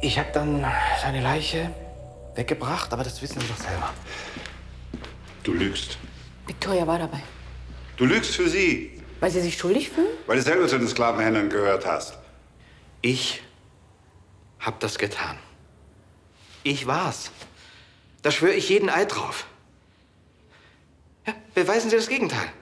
Ich habe dann seine Leiche weggebracht, aber das wissen Sie doch selber. Du lügst. Victoria war dabei. Du lügst für sie. Weil Sie sich schuldig fühlen? Weil du selber zu den Sklavenhändlern gehört hast. Ich hab das getan. Ich war's. Da schwöre ich jeden Eid drauf. Ja, beweisen Sie das Gegenteil.